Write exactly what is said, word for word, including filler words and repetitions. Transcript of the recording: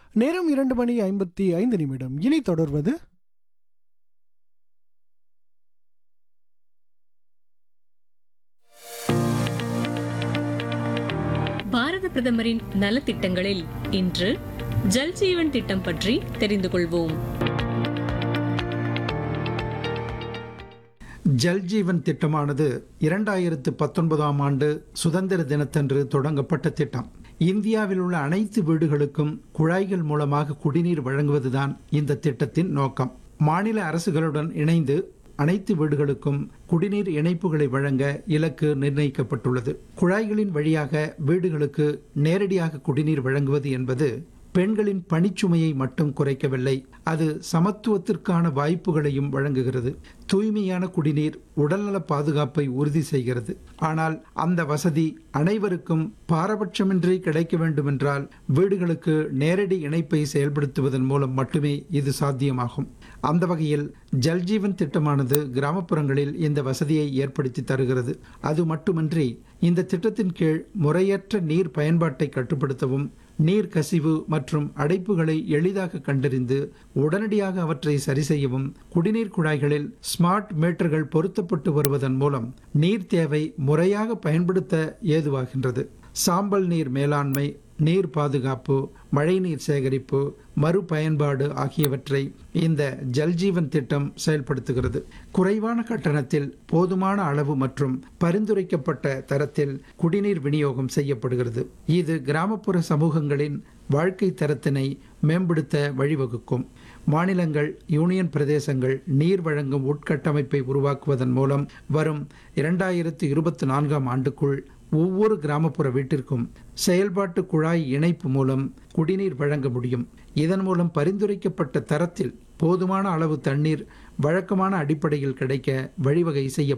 நேரம் இரண்டு மணி ஐம்பத்தி ஐந்து நிமிடம். இனி தொடர்வது பாரத பிரதமரின் நலத்திட்டங்களில் இன்று ஜல் ஜீவன் திட்டம் பற்றி தெரிந்து கொள்வோம். ஜல் ஜீவன் திட்டமானது இரண்டாயிரத்து பத்தொன்பதாம் ஆண்டு சுதந்திர தினத்தன்று தொடங்கப்பட்ட திட்டம். இந்தியாவில் உள்ள அனைத்து வீடுகளுக்கும் குழாய்கள் மூலமாக குடிநீர் வழங்குவதுதான் இந்த திட்டத்தின் நோக்கம். மாநில அரசுகளுடன் இணைந்து அனைத்து வீடுகளுக்கும் குடிநீர் இணைப்புகளை வழங்க இலக்கு நிர்ணயிக்கப்பட்டுள்ளது. குழாய்களின் வழியாக வீடுகளுக்கு நேரடியாக குடிநீர் வழங்குவது என்பது பெண்களின் பணிச்சுமையை மட்டும் குறைக்கவில்லை, அது சமத்துவத்திற்கான வாய்ப்புகளையும் வழங்குகிறது. தூய்மையான குடிநீர் உடல்நல பாதுகாப்பை உறுதி செய்கிறது. ஆனால் அந்த வசதி அனைவருக்கும் பாரபட்சமின்றி கிடைக்க வேண்டுமென்றால் வீடுகளுக்கு நேரடி இணைப்பை செயல்படுத்துவதன் மூலம் மட்டுமே இது சாத்தியமாகும். அந்த வகையில் ஜல்ஜீவன் திட்டமானது கிராமப்புறங்களில் இந்த வசதியை ஏற்படுத்தி தருகிறது. அது மட்டுமின்றி இந்த திட்டத்தின் கீழ் முறையற்ற நீர் பயன்பாட்டை கட்டுப்படுத்தவும், நீர் கசிவு மற்றும் அடைப்புகளை எளிதாக கண்டறிந்து உடனடியாக அவற்றை சரி செய்யவும் குடிநீர் குழாய்களில் ஸ்மார்ட் மீட்டர்கள் பொருத்தப்பட்டு வருவதன் மூலம் நீர் தேவை முறையாக பயன்படுத்த ஏதுவாகின்றது. சாம்பல் நீர் மேலாண்மை, நீர் பாதுகாப்பு, மழைநீர் சேகரிப்பு, மறுபயன்பாடு ஆகியவற்றை இந்த ஜல்ஜீவன் திட்டம் செயல்படுத்துகிறது. குறைவான கட்டணத்தில் போதுமான அளவு மற்றும் பரிந்துரைக்கப்பட்ட தரத்தில் குடிநீர் விநியோகம் செய்யப்படுகிறது. இது கிராமப்புற சமூகங்களின் வாழ்க்கை தரத்தினை மேம்படுத்த வழிவகுக்கும். மாநிலங்கள், யூனியன் பிரதேசங்கள் நீர் வழங்கும் உட்கட்டமைப்பை உருவாக்குவதன் மூலம் வரும் இரண்டாயிரத்து இருபத்தி நான்காம் ஆண்டுக்குள் ஒவ்வொரு கிராமப்புற வீட்டிற்கும் செயல்பாட்டு குழாய் இணைப்பு மூலம் குடிநீர் வழங்க முடியும். இதன் மூலம் பரிந்துரைக்கப்பட்ட தரத்தில் போதுமான அளவு தண்ணீர் வழக்கமான அடிப்படையில் கிடைக்க வழிவகை செய்ய